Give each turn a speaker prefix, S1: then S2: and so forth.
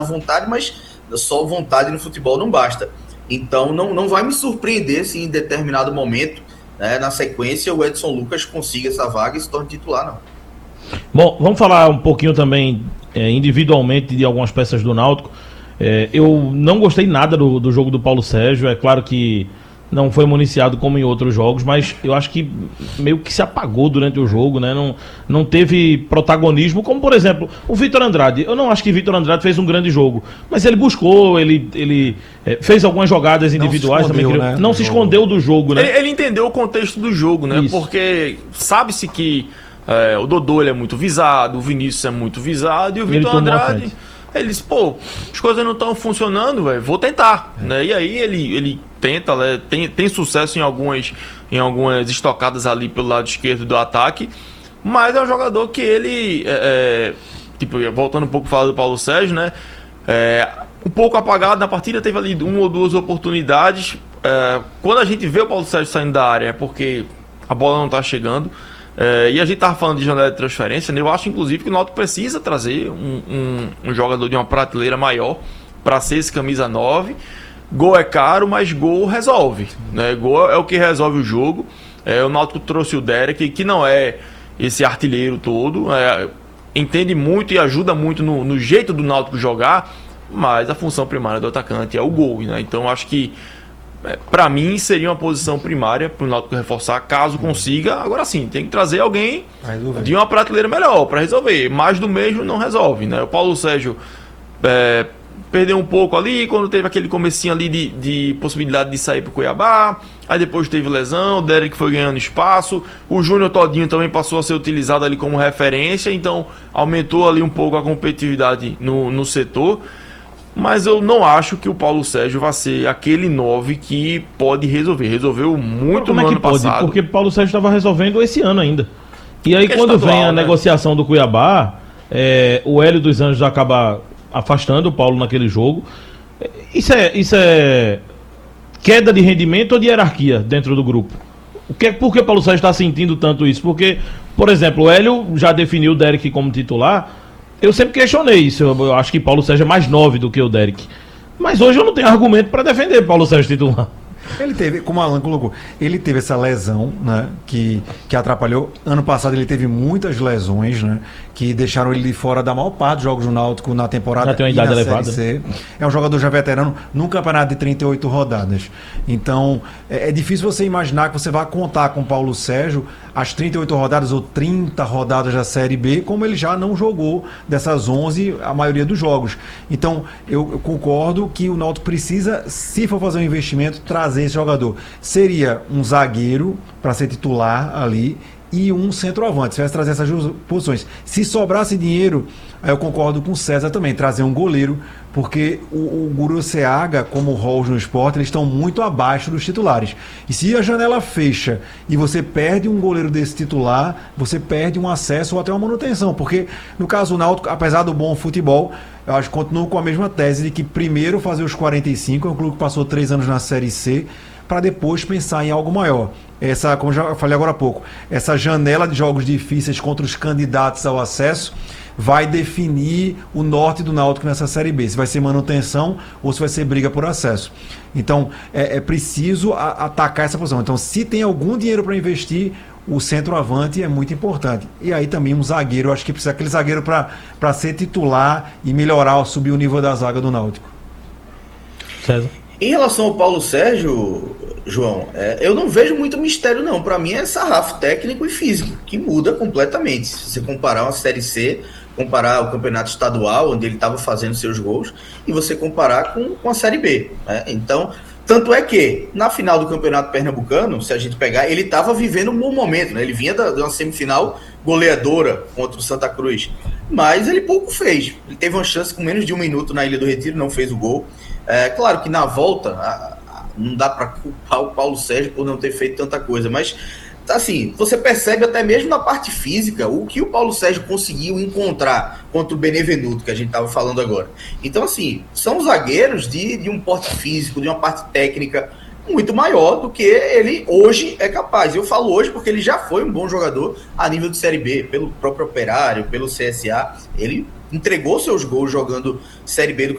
S1: vontade, mas só vontade no futebol não basta. Então não vai me surpreender se em determinado momento, né, na sequência, o Edson Lucas consiga essa vaga e se torne titular, não.
S2: Bom, vamos falar um pouquinho também individualmente de algumas peças do Náutico. Eu não gostei nada do jogo do Paulo Sérgio. É claro que não foi municiado como em outros jogos, mas eu acho que meio que se apagou durante o jogo, né? Não teve protagonismo, como por exemplo o Vitor Andrade. Eu não acho que Vitor Andrade fez um grande jogo, mas ele buscou, ele fez algumas jogadas individuais também.
S3: Né?
S2: Não se escondeu do jogo, né?
S4: Ele entendeu o contexto do jogo, né?
S2: Isso.
S4: Porque sabe-se que o Dodô ele é muito visado, o Vinícius é muito visado e o Vitor Andrade, ele disse, as coisas não estão funcionando, velho, vou tentar, né? E aí ele tenta, né? Tem sucesso em algumas estocadas ali pelo lado esquerdo do ataque, mas é um jogador que ele, tipo, voltando um pouco para falar do Paulo Sérgio, né? Um pouco apagado na partida, teve ali uma ou duas oportunidades. Quando a gente vê o Paulo Sérgio saindo da área é porque a bola não está chegando. E a gente tava falando de janela de transferência, né? Eu acho inclusive que o Náutico precisa trazer um jogador de uma prateleira maior para ser esse camisa 9. Gol é caro, mas gol resolve, né? Gol é o que resolve o jogo. O Náutico trouxe o Derek, que não é esse artilheiro todo, entende muito e ajuda muito no jeito do Náutico jogar, mas a função primária do atacante é o gol, né? Então acho que para mim seria uma posição primária para o Náutico reforçar, caso consiga. Agora sim, tem que trazer alguém de uma prateleira melhor para resolver. Mais do mesmo não resolve, né? O Paulo Sérgio perdeu um pouco ali quando teve aquele comecinho ali de possibilidade de sair para o Cuiabá. Aí depois teve lesão, o Derek foi ganhando espaço, o Júnior Todinho também passou a ser utilizado ali como referência, então aumentou ali um pouco a competitividade no setor. Mas eu não acho que o Paulo Sérgio vai ser aquele 9 que pode resolver. Resolveu muito no ano passado.
S2: Porque o Paulo Sérgio estava resolvendo esse ano ainda. E aí quando vem a negociação do Cuiabá, o Hélio dos Anjos acaba afastando o Paulo naquele jogo. Isso é queda de rendimento ou de hierarquia dentro do grupo? Por que o Paulo Sérgio está sentindo tanto isso? Porque, por exemplo, o Hélio já definiu o Derek como titular. Eu sempre questionei isso. Eu acho que Paulo Sérgio é mais 9 do que o Derek. Mas hoje eu não tenho argumento para defender Paulo Sérgio titular.
S3: Ele teve, como o Alan colocou, ele teve essa lesão, né, que atrapalhou. Ano passado ele teve muitas lesões, né, que deixaram ele de fora da maior parte dos jogos do Náutico na temporada.
S2: Já tem uma idade elevada.
S3: Série C. É um jogador já veterano num campeonato de 38 rodadas. Então, é difícil você imaginar que você vai contar com o Paulo Sérgio as 38 rodadas ou 30 rodadas da Série B, como ele já não jogou dessas 11 a maioria dos jogos. Então, eu concordo que o Náutico precisa, se for fazer um investimento, trazer esse jogador. Seria um zagueiro para ser titular ali e um centroavante, se tivesse trazer essas duas posições. Se sobrasse dinheiro, aí eu concordo com o César também, trazer um goleiro, porque o Guru Seaga, como o Rolls no Sport, eles estão muito abaixo dos titulares. E se a janela fecha e você perde um goleiro desse titular, você perde um acesso ou até uma manutenção, porque no caso do Náutico, apesar do bom futebol, eu acho que continuo com a mesma tese de que primeiro fazer os 45, é um clube que passou 3 anos na Série C, para depois pensar em algo maior. Essa, como já falei agora há pouco, essa janela de jogos difíceis contra os candidatos ao acesso vai definir o norte do Náutico nessa Série B, se vai ser manutenção ou se vai ser briga por acesso. Então, é preciso atacar essa posição. Então, se tem algum dinheiro para investir, o centroavante é muito importante. E aí também um zagueiro, eu acho que precisa aquele zagueiro para ser titular e melhorar, subir o nível da zaga do Náutico.
S2: César?
S1: Em relação ao Paulo Sérgio, João, eu não vejo muito mistério não. Para mim é sarrafo técnico e físico, que muda completamente. Se você comparar uma Série C, comparar o campeonato estadual, onde ele estava fazendo seus gols, e você comparar com a Série B, né? Então, tanto é que, na final do Campeonato Pernambucano, se a gente pegar, ele estava vivendo um bom momento, né? Ele vinha de uma semifinal goleadora contra o Santa Cruz, mas ele pouco fez. Ele teve uma chance com menos de 1 minuto na Ilha do Retiro, não fez o gol. Claro que na volta não dá para culpar o Paulo Sérgio por não ter feito tanta coisa, mas assim, você percebe até mesmo na parte física o que o Paulo Sérgio conseguiu encontrar contra o Benevenuto, que a gente estava falando agora. Então, assim, são zagueiros de um porte físico, de uma parte técnica muito maior do que ele hoje é capaz. Eu falo hoje porque ele já foi um bom jogador a nível de Série B, pelo próprio Operário, pelo CSA. Ele entregou seus gols jogando Série B do